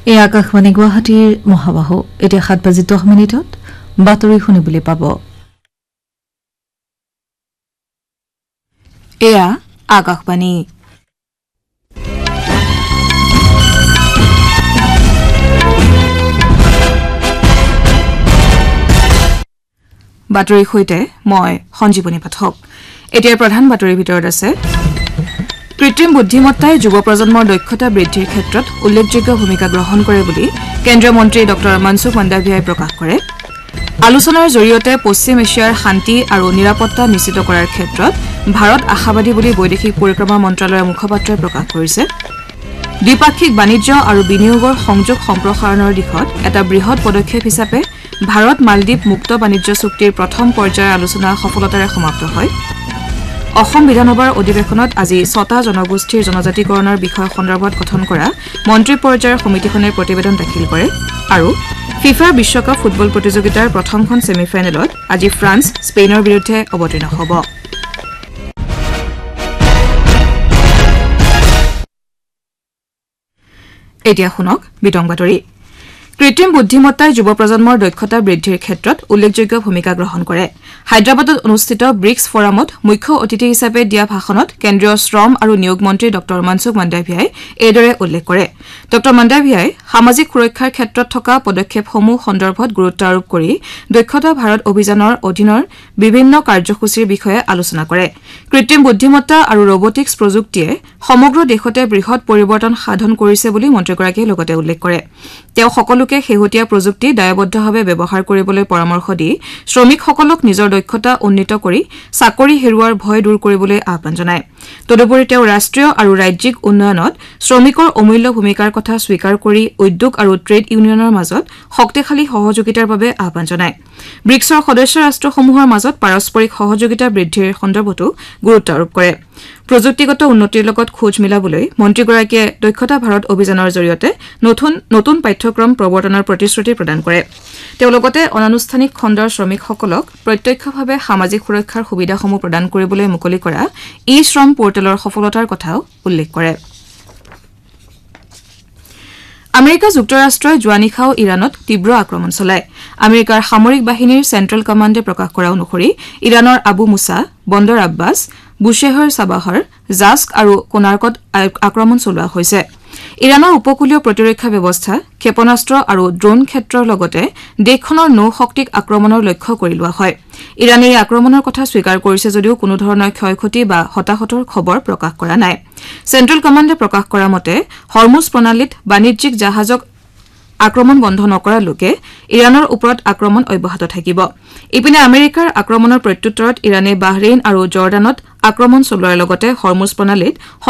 এই আকাশবাণী গুৱাহাটীৰ মহাবাহু এতিয়া 7:10 বাতৰি শুনিবলৈ পাব। এয়া আকাশবাণী। বাতৰিৰ সৈতে মই সঞ্জীৱনী পাঠক। এতিয়াৰ প্ৰধান বাতৰিৰ ভিতৰত আছে কৃত্ৰিম বুদ্ধিমত্তাই যুৱ প্ৰজন্মৰ দক্ষতা বৃদ্ধিৰ ক্ষেত্ৰত উল্লেখযোগ্য ভূমিকা গ্ৰহণ কৰে বুলি কেন্দ্ৰীয় মন্ত্ৰী ড মনসুখ মাণ্ডাভিয়াই প্ৰকাশ কৰে। আলোচনাৰ জৰিয়তে পশ্চিম এছিয়াৰ শান্তি আৰু নিৰাপত্তা নিশ্চিত কৰাৰ ক্ষেত্ৰত ভাৰত আশাবাদী বুলি বৈদেশিক পৰিক্ৰমা মন্ত্ৰালয়ৰ মুখপাত্ৰই প্ৰকাশ কৰিছে। দ্বিপাক্ষিক বাণিজ্য আৰু বিনিয়োগৰ সংযোগ সম্প্ৰসাৰণৰ দিশত এটা বৃহৎ পদক্ষেপ হিচাপে ভাৰত মালদ্বীপ মুক্ত বাণিজ্য চুক্তিৰ প্ৰথম পৰ্যায়ৰ আলোচনা সফলতাৰে সমাপ্ত হয়। অসম বিধানসভাৰ অধিৱেশনত আজি 6টা জনগোষ্ঠীৰ জনজাতিকৰণৰ বিষয় সন্দৰ্ভত গঠন কৰা মন্ত্ৰী পৰ্যায়ৰ সমিতিখনে প্ৰতিবেদন দাখিল কৰে আৰু ফিফা বিশ্বকাপ ফুটবল প্ৰতিযোগিতাৰ প্ৰথমখন ছেমিফাইনেলত আজি ফ্ৰান্স স্পেইনৰ বিৰুদ্ধে অৱতীৰ্ণ হ'ব। এতিয়া শুনক বিতং বাতৰি। কৃত্ৰিম বুদ্ধিমত্তাই যুৱ প্ৰজন্মৰ দক্ষতা বৃদ্ধিৰ ক্ষেত্ৰত উল্লেখযোগ্য ভূমিকা গ্ৰহণ কৰে। হায়দৰাবাদত অনুষ্ঠিত ব্ৰিক্স ফৰামত মুখ্য অতিথি হিচাপে দিয়া ভাষণত কেন্দ্ৰীয় শ্ৰম আৰু নিয়োগ মন্ত্ৰী ড মনসুখ মাণ্ডাভিয়াই এইদৰে উল্লেখ কৰে। ড মাণ্ডাভিয়াই সামাজিক সুৰক্ষাৰ ক্ষেত্ৰত থকা পদক্ষেপসমূহ সন্দৰ্ভত গুৰুত্ব আৰোপ কৰি দক্ষতা ভাৰত অভিযানৰ অধীনৰ বিভিন্ন কাৰ্যসূচীৰ বিষয়ে আলোচনা কৰে। কৃত্ৰিম বুদ্ধিমত্তা আৰু ৰবটিক্স প্ৰযুক্তিয়ে সমগ্ৰ দেশতে বৃহৎ পৰিৱৰ্তন সাধন কৰিছে বুলি মন্ত্ৰীগৰাকীয়ে লগতে উল্লেখ কৰে। তেওঁ সকলোকে শেহতীয়া প্ৰযুক্তি দায়বদ্ধভাৱে ব্যৱহাৰ কৰিবলৈ পৰামৰ্শ দি শ্ৰমিকসকলক নিজৰ দক্ষতা উন্নীত কৰি চাকৰি হেৰুওৱাৰ ভয় দূৰ কৰিবলৈ আহ্বান জনায়। তদুপৰি তেওঁ ৰাষ্ট্ৰীয় আৰু ৰাজ্যিক উন্নয়নত শ্ৰমিকৰ অমূল্য ভূমিকাৰ কথা স্বীকাৰ কৰি উদ্যোগ আৰু ট্ৰেড ইউনিয়নৰ মাজত শক্তিশালী সহযোগিতাৰ বাবে আহ্বান জনায়। ব্ৰিক্সৰ সদস্য ৰাষ্ট্ৰসমূহৰ মাজত পাৰস্পৰিক সহযোগিতা বৃদ্ধিৰ সন্দৰ্ভতো গুৰুত্ব আৰোপ কৰে। প্ৰযুক্তিগত উন্নতিৰ লগত খোজ মিলাবলৈ মন্ত্ৰীগৰাকীয়ে দক্ষতা ভাৰত অভিযানৰ জৰিয়তে নতুন পাঠ্যক্ৰম প্ৰৱৰ্তনৰ প্ৰতিশ্ৰুতি প্ৰদান কৰে। তেওঁ লগতে অনানুষ্ঠানিক খণ্ডৰ শ্ৰমিকসকলক প্ৰত্যক্ষভাৱে সামাজিক সুৰক্ষাৰ সুবিধাসমূহ প্ৰদান কৰিবলৈ মুকলি কৰা ই-শ্ৰম পৰ্টেলৰ সফলতাৰ কথাও উল্লেখ কৰে। আমেৰিকা যুক্তৰাষ্ট্ৰই যোৱা নিশাও ইৰাণত তীব্ৰ আক্ৰমণ চলায়। আমেৰিকাৰ সামৰিক বাহিনীৰ চেণ্ট্ৰেল কমাণ্ডে প্ৰকাশ কৰা অনুসৰি ইৰাণৰ আবু মুছা, বন্দৰ আব্বাছ, বুশ্বেহৰ চাবাহৰ, জাস্ক আৰু কোনাৰ্কত আক্ৰমণ চলোৱা হৈছে। ইৰাণৰ উপকূলীয় প্ৰতিৰক্ষা ব্যৱস্থা, ক্ষেপণাস্ত্ৰ আৰু ড্ৰোন ক্ষেত্ৰৰ লগতে দেশখনৰ নৌ শক্তিক আক্ৰমণৰ লক্ষ্য কৰি লোৱা হয়। ইৰাণে এই আক্ৰমণৰ কথা স্বীকাৰ কৰিছে যদিও কোনো ধৰণৰ ক্ষয়ক্ষতি বা হতাহতৰ খবৰ প্ৰকাশ কৰা নাই। চেণ্ট্ৰেল কমাণ্ডে প্ৰকাশ কৰা মতে হৰমুজ প্ৰণালীত বাণিজ্যিক জাহাজক আক্ৰমণ বন্ধ নকৰালৈকে ইৰাণৰ ওপৰত আক্ৰমণ অব্যাহত থাকিব। ইপিনে আমেৰিকাৰ আক্ৰমণৰ প্ৰত্যুত্তৰত ইৰাণে বাহৰেইন আৰু জৰ্ডানত আক্ৰমণ চলোৱাৰ লগতে হৰমুজ প্ৰণালীত